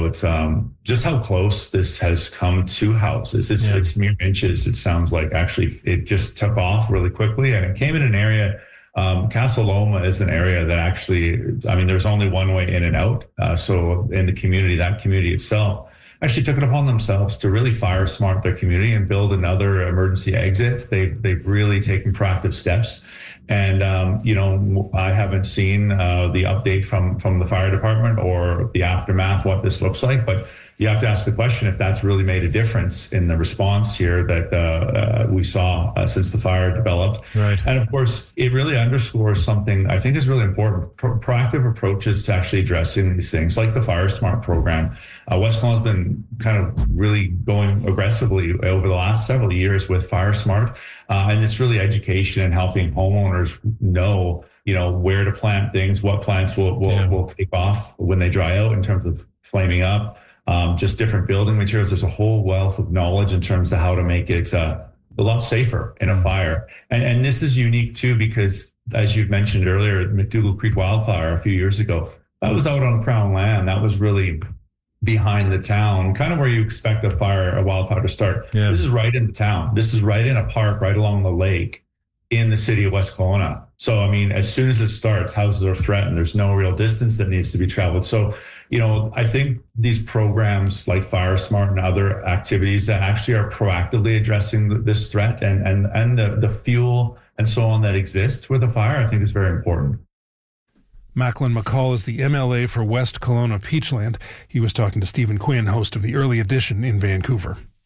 about just how close this has come to houses. It's mere inches. It sounds like actually it just took off really quickly, and it came in an area. Castle Loma is an area that actually, I mean, there's only one way in and out. So in the community, that community itself actually took it upon themselves to really fire smart their community and build another emergency exit. They've really taken proactive steps. And, I haven't seen the update from the fire department or the aftermath, what this looks like, but you have to ask the question if that's really made a difference in the response here that we saw since the fire developed. Right. And of course, it really underscores something I think is really important, proactive approaches to actually addressing these things, like the Fire Smart program. West Kelowna's been kind of really going aggressively over the last several years with Fire Smart. And it's really education and helping homeowners know, where to plant things, what plants will take off when they dry out in terms of flaming up. Just different building materials. There's a whole wealth of knowledge in terms of how to make it a lot safer in a fire. And this is unique too, because as you've mentioned earlier, McDougall Creek wildfire a few years ago, that was out on Crown land. That was really behind the town, kind of where you expect a wildfire to start. Yeah. This is right in the town. This is right in a park, right along the lake in the city of West Kelowna. So, I mean, as soon as it starts, houses are threatened. There's no real distance that needs to be traveled. So, I think these programs like Fire Smart and other activities that actually are proactively addressing this threat and the fuel and so on that exists with a fire, I think is very important. Macklin McCall is the MLA for West Kelowna Peachland. He was talking to Stephen Quinn, host of the Early Edition in Vancouver.